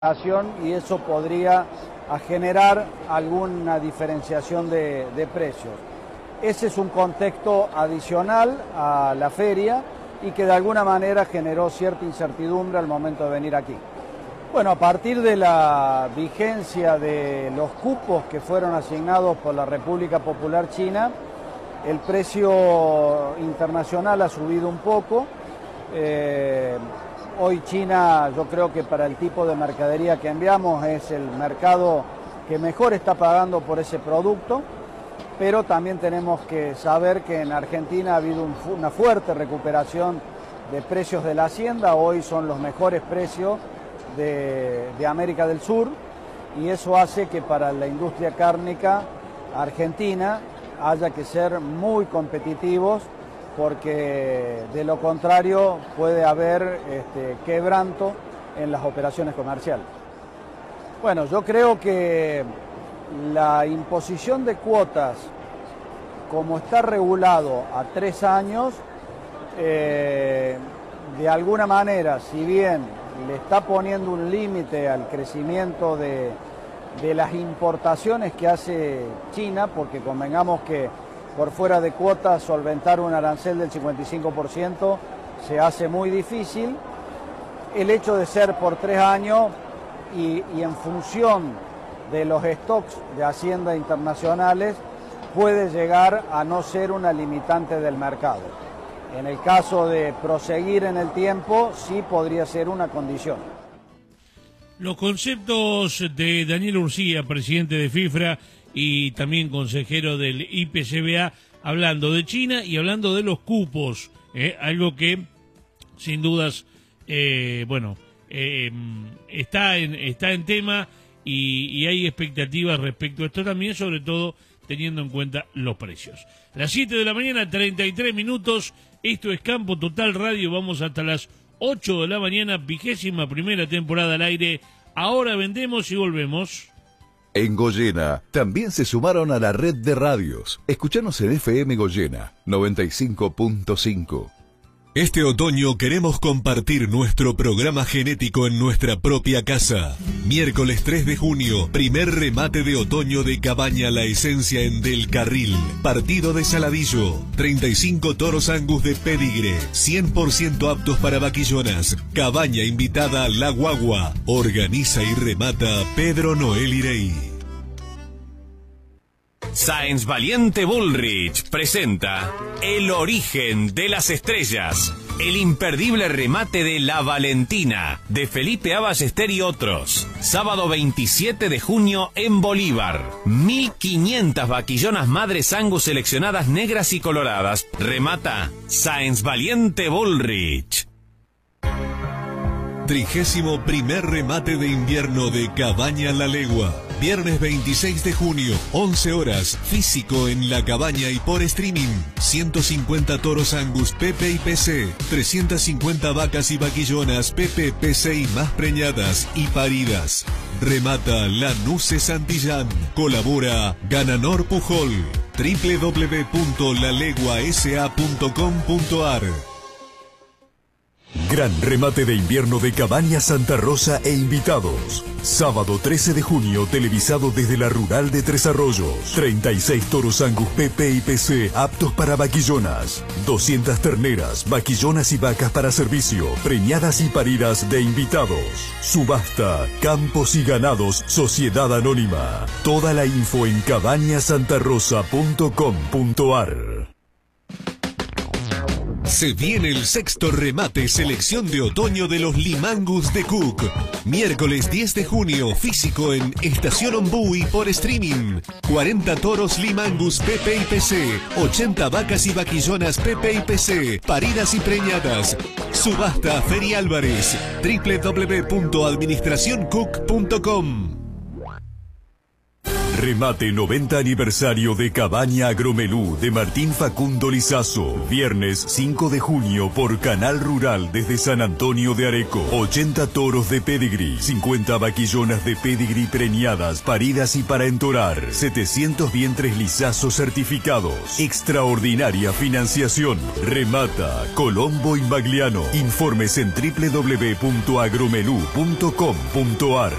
y eso podría generar alguna diferenciación de precios. Ese es un contexto adicional a la feria y que de alguna manera generó cierta incertidumbre al momento de venir aquí. Bueno, a partir de la vigencia de los cupos que fueron asignados por la República Popular China, el precio internacional ha subido un poco. Hoy China, yo creo que para el tipo de mercadería que enviamos es el mercado que mejor está pagando por ese producto, pero también tenemos que saber que en Argentina ha habido una fuerte recuperación de precios de la hacienda. Hoy son los mejores precios de América del Sur y eso hace que para la industria cárnica argentina haya que ser muy competitivos, porque de lo contrario puede haber quebranto en las operaciones comerciales. Bueno, yo creo que la imposición de cuotas, como está regulado a 3 años, de alguna manera, si bien le está poniendo un límite al crecimiento de las importaciones que hace China, porque convengamos que por fuera de cuotas solventar un arancel del 55% se hace muy difícil. El hecho de ser por 3 años y en función de los stocks de hacienda internacionales puede llegar a no ser una limitante del mercado. En el caso de proseguir en el tiempo, sí podría ser una condición. Los conceptos de Daniel Urcía, presidente de FIFRA y también consejero del IPCBA, hablando de China y hablando de los cupos, algo que sin dudas, está en tema y hay expectativas respecto a esto también, sobre todo teniendo en cuenta los precios. Las 7 de la mañana, 33 minutos, esto es Campo Total Radio, vamos hasta las 8 de la mañana, 21ª temporada al aire. Ahora vendemos y volvemos. En Goyena también se sumaron a la red de radios. Escuchanos en FM Goyena 95.5. Este otoño queremos compartir nuestro programa genético en nuestra propia casa. Miércoles 3 de junio, primer remate de otoño de Cabaña La Esencia en Del Carril. Partido de Saladillo, 35 toros Angus de pedigre, 100% aptos para vaquillonas. Cabaña invitada a La Guagua. Organiza y remata Pedro Noel Irey. Sáenz Valiente Bullrich presenta El origen de las estrellas, el imperdible remate de La Valentina, de Felipe Ballester y otros. Sábado 27 de junio en Bolívar. 1500 vaquillonas madres Angus seleccionadas negras y coloradas. Remata Sáenz Valiente Bullrich. 31º remate de invierno de Cabaña La Legua. Viernes 26 de junio, 11 horas, físico en La Cabaña y por streaming. 150 toros Angus PP y PC, 350 vacas y vaquillonas PP, PC y más preñadas y paridas. Remata Lanuse Santillán. Colabora Gananor Pujol. www.laleguasa.com.ar. Gran remate de invierno de Cabaña Santa Rosa e invitados. Sábado 13 de junio, televisado desde la Rural de Tres Arroyos. 36 toros Angus PP y PC aptos para vaquillonas. 200 terneras, vaquillonas y vacas para servicio, preñadas y paridas de invitados. Subasta, Campos y Ganados, Sociedad Anónima. Toda la info en cabañasantarosa.com.ar. Se viene el sexto remate selección de otoño de los Limangus de Cook. Miércoles 10 de junio, físico en Estación Ombú y por streaming. 40 toros Limangus PP y PC, 80 vacas y vaquillonas PP y PC, paridas y preñadas. Subasta Feria Álvarez, www.administracioncook.com. Remate 90 aniversario de Cabaña Agromelú de Martín Facundo Lizazo. Viernes 5 de junio por Canal Rural desde San Antonio de Areco. 80 toros de pedigrí, 50 vaquillonas de pedigrí preñadas, paridas y para entorar. 700 vientres Lizazo certificados. Extraordinaria financiación. Remata Colombo y Magliano. Informes en www.agromelú.com.ar.